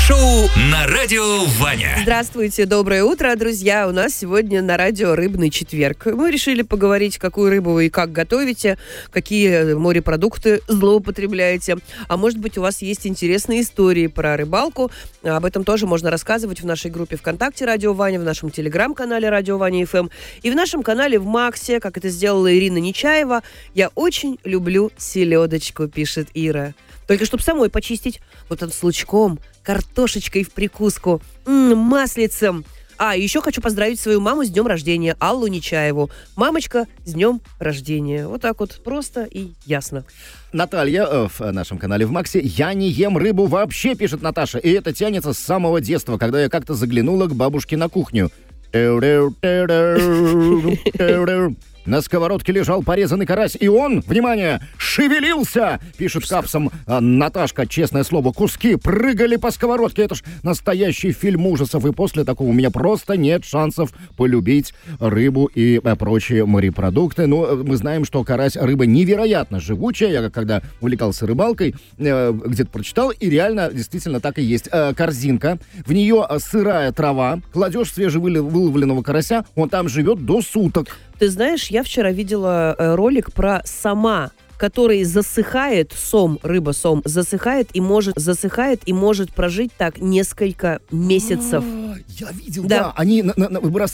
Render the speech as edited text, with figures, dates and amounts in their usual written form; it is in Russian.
Шоу на радио Ваня. Здравствуйте, доброе утро, друзья. У нас сегодня на радио рыбный четверг. Мы решили поговорить, какую рыбу вы и как готовите, какие морепродукты злоупотребляете. А может быть, у вас есть интересные истории про рыбалку. Об этом тоже можно рассказывать в нашей группе ВКонтакте «Радио Ваня», в нашем телеграм-канале «Радио Ваня ФМ» и в нашем канале в Максе, как это сделала Ирина Нечаева. «Я очень люблю селедочку», пишет Ира. Только чтобы самой почистить, вот он с лучком, картошечкой в прикуску, маслицем. А, еще хочу поздравить свою маму с днем рождения, Аллу Нечаеву. Мамочка, с днем рождения. Вот так вот просто и ясно. Наталья в нашем канале в Максе. «Я не ем рыбу вообще», пишет Наташа. И это тянется с самого детства, когда я как-то заглянула к бабушке на кухню. На сковородке лежал порезанный карась, и он, внимание, шевелился, пишет капсом Наташка, честное слово. Куски прыгали по сковородке. Это ж настоящий фильм ужасов. И после такого у меня просто нет шансов полюбить рыбу и прочие морепродукты. Но мы знаем, что карась рыба невероятно живучая. Я когда увлекался рыбалкой, где-то прочитал, и реально действительно так и есть. Корзинка, в нее сырая трава, кладешь свежевыловленного карася, он там живет до суток. Ты знаешь, я вчера видела ролик про сома, который засыхает, рыба-сом, засыхает и может прожить так несколько месяцев. Я видел, да. Они